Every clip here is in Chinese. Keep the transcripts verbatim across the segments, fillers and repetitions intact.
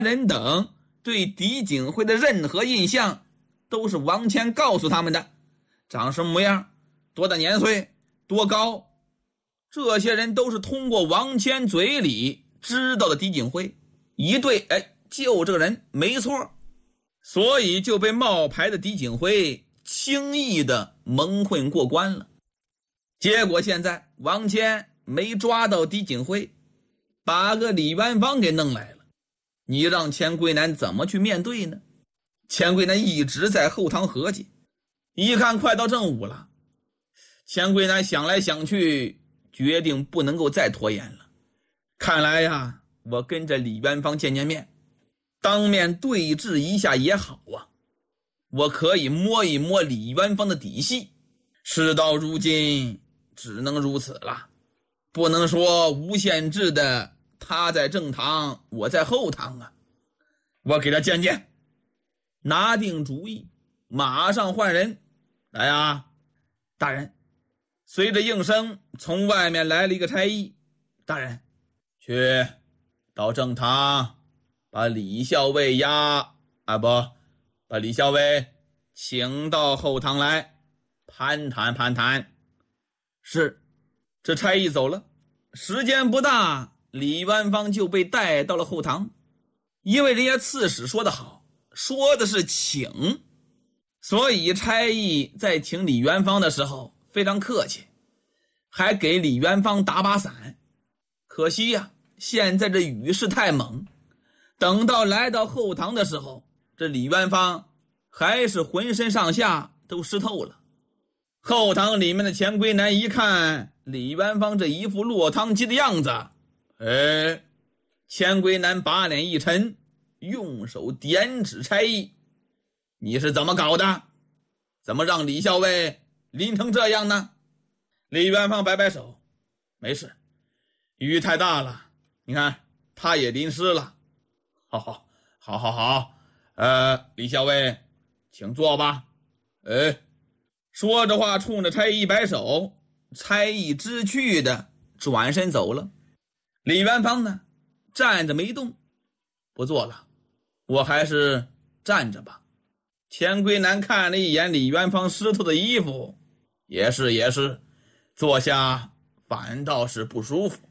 人等对狄景辉的任何印象都是王谦告诉他们的，长什么模样，多大年岁，多高，这些人都是通过王谦嘴里知道的狄景辉，一对，哎，就这个人没错，所以就被冒牌的狄景辉轻易的蒙混过关了。结果现在王谦没抓到狄景辉，把个李元芳给弄来了，你让钱桂南怎么去面对呢？钱桂南一直在后堂合计，一看快到正午了，钱桂南想来想去，决定不能够再拖延了。看来呀，我跟着李元芳见见面，当面对质一下也好啊，我可以摸一摸李元芳的底细。事到如今只能如此了，不能说无限制的他在正堂我在后堂啊。我给他见见。拿定主意，马上换人。来啊，大人。随着应声从外面来了一个差役。大人，去到正堂把李校尉押啊不把李校尉请到后堂来攀谈攀谈。是。这差役走了，时间不大，李元芳就被带到了后堂。因为人家刺史说得好，说的是请，所以差役在请李元芳的时候非常客气，还给李元芳打把伞。可惜呀、啊，现在这雨势太猛，等到来到后堂的时候，这李元芳还是浑身上下都湿透了。后堂里面的钱归南一看李元芳这一副落汤鸡的样子，哎，钱归南把脸一沉，用手点指差役：“你是怎么搞的？怎么让李校尉淋成这样呢？”李元芳摆摆手：“没事，雨太大了，你看他也淋湿了。好好好好好，呃，李校尉，请坐吧。”哎，说着话，冲着差役摆手，差役知趣的转身走了。李元芳呢，站着没动，不坐了，我还是站着吧。钱归南看了一眼李元芳湿透的衣服，也是也是，坐下反倒是不舒服。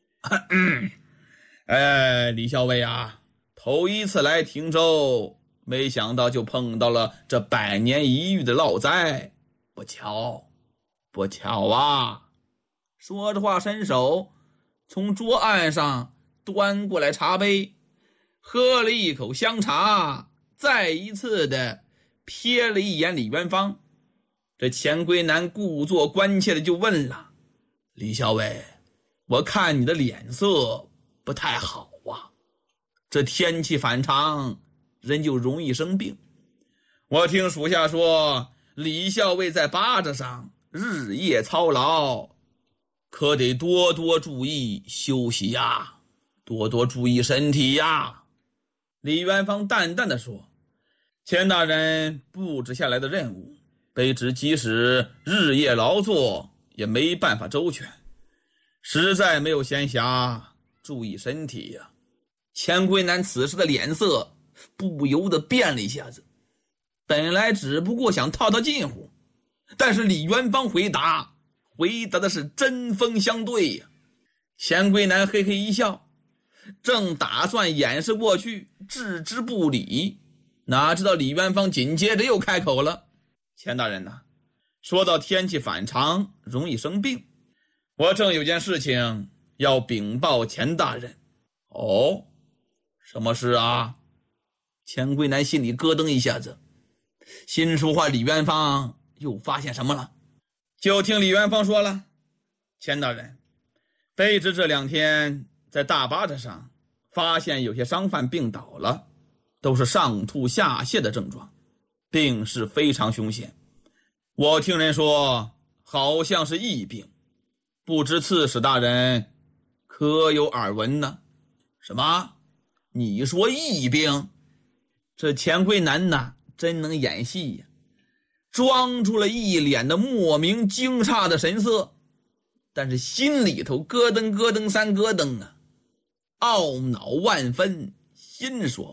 哎，李校尉啊，头一次来汀州，没想到就碰到了这百年一遇的涝灾，不巧不巧啊。说着话，伸手从桌案上端过来茶杯，喝了一口香茶，再一次的瞥了一眼李元芳。这钱归南故作关切的就问了：“李校尉，我看你的脸色不太好啊，这天气反常，人就容易生病。我听属下说，李校尉在巴扎上日夜操劳，可得多多注意休息呀，多多注意身体呀。”李元芳淡淡的说：“钱大人布置下来的任务，卑职即使日夜劳作，也没办法周全，实在没有闲暇注意身体呀。”钱归南此时的脸色不由得变了一下子，本来只不过想套套近乎，但是李元芳回答回答的是针锋相对呀。钱归南嘿嘿一笑，正打算掩饰过去置之不理，哪知道李元芳紧接着又开口了：“钱大人呐、啊，说到天气反常容易生病，我正有件事情要禀报钱大人。”“哦，什么事啊？”钱归南心里咯噔一下子，心说话李元芳又发现什么了。就听李元芳说了：“钱大人，卑职这两天在大巴扎上发现有些商贩病倒了，都是上吐下泻的症状，病势非常凶险。我听人说好像是疫病，不知刺史大人可有耳闻呢？”“什么？你说疫病？”这钱归南呐，真能演戏呀，装出了一脸的莫名惊诧的神色，但是心里头咯噔咯噔三咯噔啊，懊恼万分，心说